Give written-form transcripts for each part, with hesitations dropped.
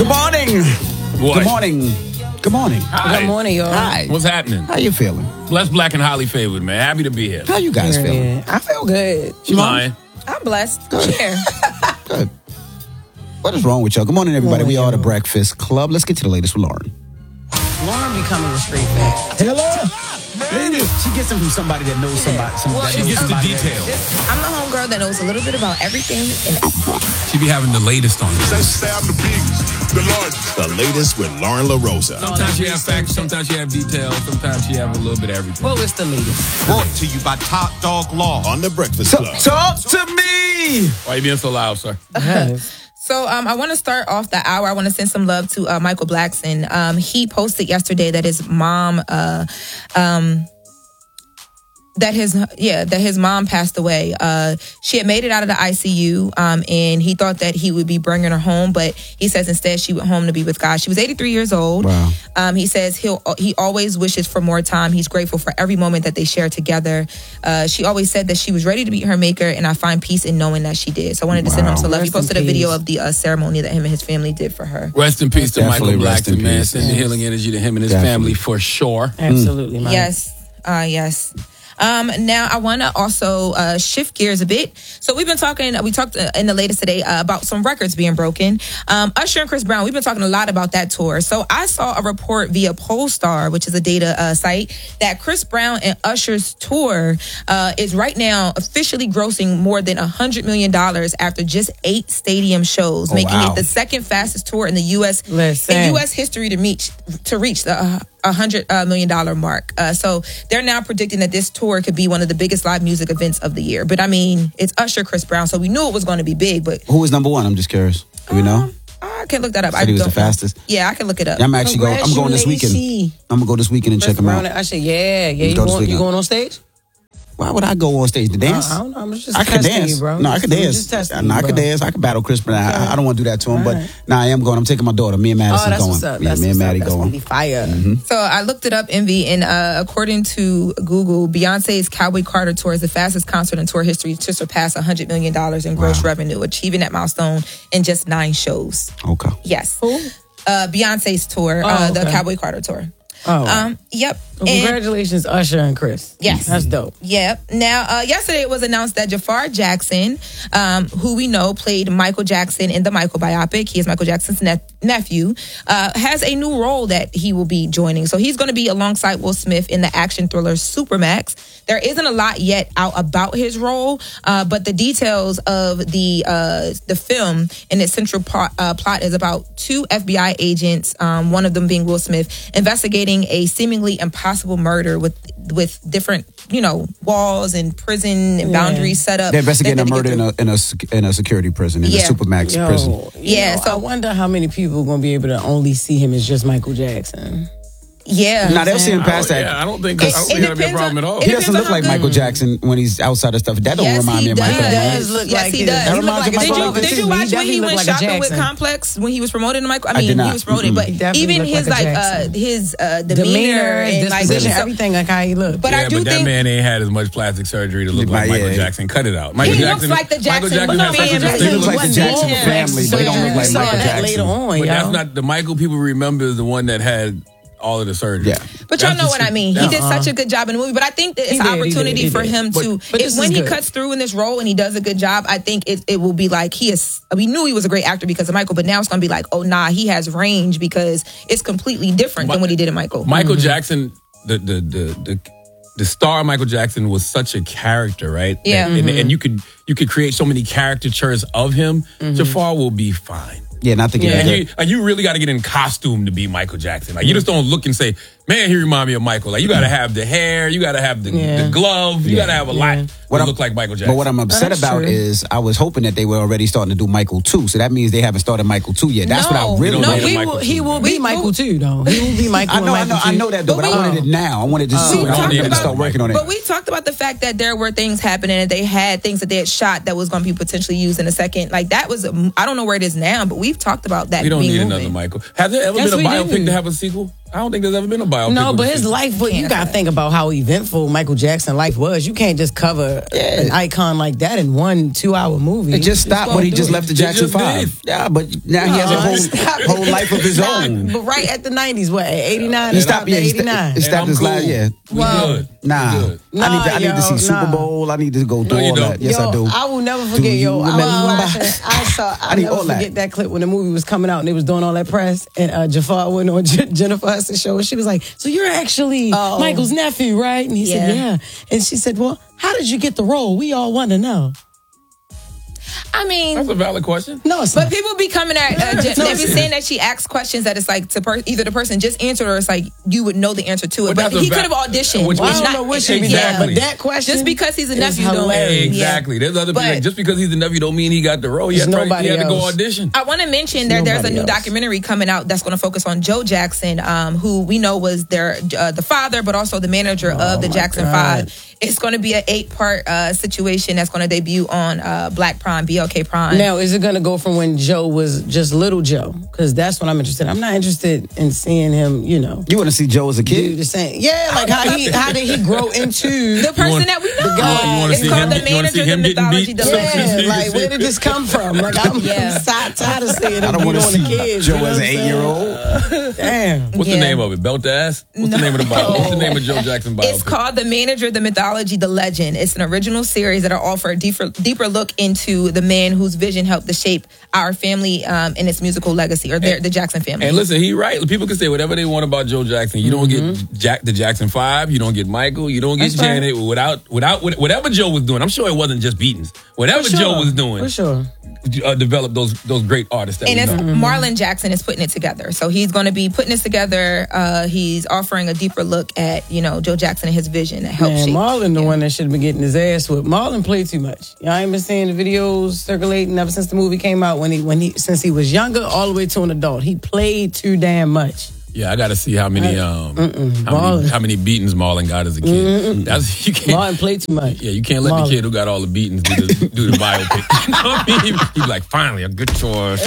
Good morning. What? Good morning. Good morning. Hi. Good morning, y'all. Hi. What's happening? How you feeling? Blessed, black, and highly favored, man. Happy to be here. How you guys feeling? I feel good. She lying. I'm blessed. Here. Good. What is wrong with y'all? Good morning, everybody. We are the Breakfast Club. Let's get to the latest with Lauren. Lauren becoming a straight fact. Hello. She gets them from somebody that knows somebody. She gets the details. I'm the homegirl that knows a little bit about everything. And She be having the latest on you. The latest with Lauren LaRosa. Sometimes you have facts, sometimes you have details, sometimes you have a little bit of everything. well, it's the latest. Brought to you by Top Dog Law on the Breakfast Club. Talk to me. Why you being so loud, sir? So I want to start off the hour. I want to send some love to Michael Blackson. He posted yesterday that his mom, that his mom passed away. She had made it out of the ICU, and he thought that he would be bringing her home, but he says instead she went home to be with God. She was 83 years old. Wow. He says he always wishes for more time. He's grateful for every moment that they share together. She always said that she was ready to meet her maker, and I find peace in knowing that she did. So I wanted to send him some love. He posted a video of the ceremony that him and his family did for her. Rest in peace to Michael Definitely rest in Blackson, man. peace. Send the healing energy to him and his Definitely. family for sure. Absolutely, Mike. Yes. Now I want to also shift gears a bit. So we talked in the latest today about some records being broken. Usher and Chris Brown, we've been talking a lot about that tour. So I saw a report via Polestar, which is a data site, that Chris Brown and Usher's tour is right now officially grossing more than $100 million after just 8 stadium shows, making it the second fastest tour in the U.S. in U.S. history to reach the $100 million mark. So they're now predicting that this tour could be one of the biggest live music events of the year. But I mean, it's Usher, Chris Brown, so we knew it was going to be big. But Who was number one? I'm just curious. Do we know? I can look that up. Said he was the fastest. Yeah, I can look it up. I'm actually going. I'm going this weekend. I'm gonna go this weekend and check him out. Usher, yeah. You going on stage? Why would I go on stage to dance? I don't know. I'm just I could testing dance. you, bro. No, I could dance. I could dance. I could battle Chris Brown. I don't want to do that to him, but I am going. I'm taking my daughter. Me and Madison that's going. what's up. Yeah, That's me and what's Maddie up. That's going. gonna be fire. So I looked it up, Envy, and according to Google, Beyonce's Cowboy Carter tour is the fastest concert in tour history to surpass $100 million in gross revenue, achieving that milestone in just 9 shows. Okay. Yes. Who? Beyonce's tour, the Cowboy Carter tour. Yep. Well, congratulations, Usher and Chris. Yes. That's dope. Yep. Now, yesterday it was announced that Jafar Jackson, who we know played Michael Jackson in the Michael biopic, he is Michael Jackson's nephew, has a new role that he will be joining. So he's going to be alongside Will Smith in the action thriller Supermax. There isn't a lot yet out about his role, but the details of the film and its central plot is about 2 FBI agents, one of them being Will Smith, investigating a seemingly impossible murder with different, walls and prison and boundaries set up. They're investigating a murder in a security prison, in a Supermax prison. So I wonder how many people are going to be able to only see him as just Michael Jackson. Yeah. Now they'll see him past that. Yeah, I don't think that'll be a problem at all. He doesn't look like Michael Jackson when he's outside of stuff. That don't remind me of Michael. He does look like he does. That reminds me of Michael. Did you watch when he went like shopping with Complex when he was promoting to Michael? I mean, did not. he was promoting, but even his his demeanor and disposition, everything, like how he looked. But I do that think man ain't had as much plastic surgery to look like Michael Jackson. Cut it out. He looks like the Jackson. He looks like the Jackson family, but he don't look like Michael Jackson. Later on, but that's not the Michael people remember is the one that had all of the surgery. Yeah. But y'all know what I mean. He did such a good job in the movie. But I think that it's an opportunity for him to, when he cuts through in this role and he does a good job, I think it will be like we knew he was a great actor because of Michael, but now it's going to be like, oh, nah, he has range because it's completely different than what he did in Michael. Michael Jackson, the star Michael Jackson was such a character, right? Yeah. And you could create so many caricatures of him. Jafar will be fine. Yeah, and I think and you really got to get in costume to be Michael Jackson. Like you just don't look and say, "Man, he remind me of Michael." Like you got to have the hair, you got to have the glove, you got to have a lot to look like Michael Jackson. But what I'm upset about is I was hoping that they were already starting to do Michael 2. So that means they haven't started Michael 2 yet. That's what I really he will be Michael 2, though. He will be Michael. I know that, though, but I wanted it now. I wanted to see. I wanted to start working on it. But we talked about the fact that there were things happening and they had things that they had shot that was going to be potentially used in a second. Like that was, I don't know where it is now, but we've talked about that. We don't need another Michael. Has there ever been a biopic to have a sequel? I don't think there's ever been a biopic. No, with but a his 50. life, but you got to think about how eventful Michael Jackson's life was. You can't just cover an icon like that in 1 2-hour movie. It just stopped when he just left the Jackson just 5. did. Yeah, but now he has a whole life of his own. But right at the 90s, what, at 89? He stopped, yeah, he 89. stopped his life, yeah. We good. Nah, We good. I need to see Super Bowl. I need to go through you all don't. that. Yes, Yo, I do. I will never forget, Do you I remember? I'll need never all that. forget that clip when the movie was coming out and they was doing all that press and Jafar went on Jennifer Hudson show and she was like, so you're actually Michael's nephew, right? And he said, yeah. And she said, well, how did you get the role? We all want to know. I mean, That's a valid question. No, it's but not. people be coming at they be saying that she asks questions that it's like to either the person just answered or it's like you would know the answer to it. But But that's he a could have auditioned. which- Well, I which- don't know what she Exactly. but that question Just because he's a is nephew don't- hilarious. Exactly. There's other people But- like, just because he's the nephew don't mean he got the role. He had, There's he had to go nobody audition. I want to mention there's a Nobody new else. documentary coming out that's going to focus on Joe Jackson, who we know was the father, but also the manager of the Jackson God. 5. It's going to be an 8-part situation that's going to debut on Black Prime, BLK Prime. Now, is it going to go from when Joe was just little Joe? Because that's what I'm interested in. I'm not interested in seeing him, You want to see Joe as a do kid? the same. Yeah, like how did he grow into the person that we know. guy. You wanna It's see called him- the you wanna manager see of the him getting mythology. beat? The Yeah. legend. Yeah, like where did this come from? Like I'm tired of seeing him I don't beat want to on the see kids. Joe you know as an what I'm saying? 8-year-old. Damn. What's the name of it? Belt to Ass? What's the name of the bio? What's the name of Joe Jackson bio? It's called The Manager, the Mythology, the Legend. It's an original series that offer a deeper look into the man whose vision helped to shape our family and its musical legacy, or the Jackson family. And listen, he right. People can say whatever they want about Joe Jackson. You don't get the Jackson 5. You don't get Michael. You don't get That's right. Janet. Without whatever Joe was doing. I'm sure it wasn't just beatings. Whatever For sure. Joe was doing, For sure. Developed those great artists that And we it's know. Marlon Jackson is putting it together. So he's going to be putting this together. He's offering a deeper look at, Joe Jackson and his vision that helped Man, shape. Marlon the one that should have been getting his ass whipped. Marlon played too much. I ain't been seeing the videos circulating ever since the movie came out since he was younger all the way to an adult. He played too damn much. Yeah, I got to see how many beatings Marlon got as a kid. That's you can't. Marlon played too much. Yeah, you can't let Marlon. the kid who got all the beatings do the biopic. You know what I mean? He'd be like, finally, a good choice.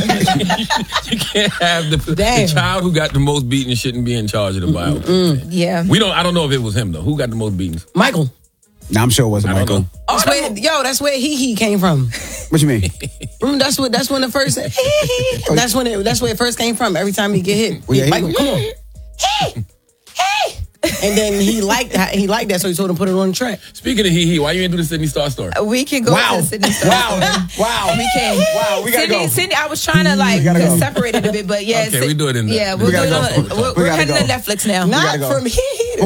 You can't have the child who got the most beatings shouldn't be in charge of the biopic. Yeah. I don't know if it was him though. Who got the most beatings? Michael. Nah, I'm sure it wasn't I don't Michael. know. That's where he came from. What you mean? That's when the first that's where it first came from. Every time he get hit, Well, yeah, Michael, come on, hey. And then he liked that, so he told him to put it on the track. Speaking of why you ain't do the Sydney Star story? We can go to Sydney Star. Wow. We can. Wow, we gotta go. Sydney, I was trying to go. separate it a bit, but yeah. Okay, we do it in there. Yeah, We we're gotta doing go. we're gotta heading go. to Netflix now. Not go. from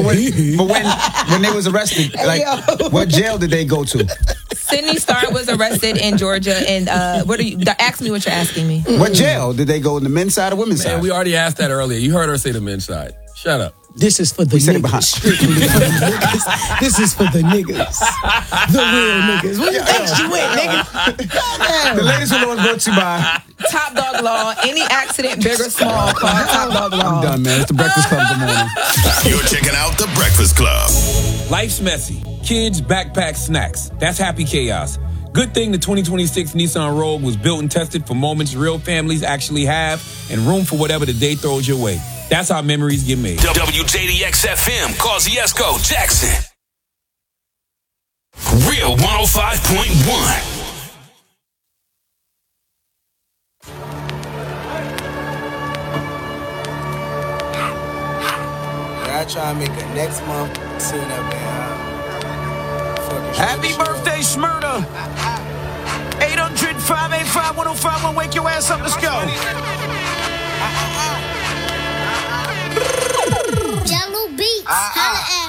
But when they was arrested, what jail did they go to? Sydney Star was arrested in Georgia, and ask me what you're asking me. What jail did they go in, the men's side or women's Man, side? we already asked that earlier. You heard her say the men's side. Shut up. This is for the said it behind. niggas. Strictly for the niggas. This is for the niggas. The real niggas. What you think you with, nigga? The latest one was brought to you by. Top Dog Law. Any accident, big or small, call Top Dog Law. I'm done, man. It's the Breakfast Club. Good morning. You're checking out The Breakfast Club. Life's messy. Kids, backpack, snacks. That's happy chaos. Good thing the 2026 Nissan Rogue was built and tested for moments real families actually have and room for whatever the day throws your way. That's how memories get made. WJDX-FM, Kosciuszko, Jackson. Real 105.1. I try to make a next month scene up there. Happy birthday, Smyrna. 800-585-1051. Wake your ass up. Let's go.